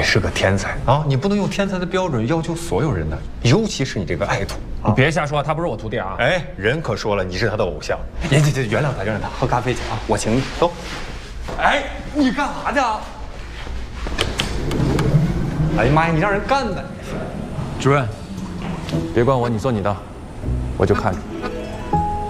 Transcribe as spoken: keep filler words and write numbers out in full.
你是个天才啊！你不能用天才的标准要求所有人的，尤其是你这个爱徒。 你别瞎说，他不是我徒弟啊！ 哎，人可说了，你是他的偶像。你这这原谅他，原谅他，喝咖啡去啊！我请你，走。哎，你干啥去啊？哎呀妈呀，你让人干的！ 主任，别管我，你做你的，我就看着。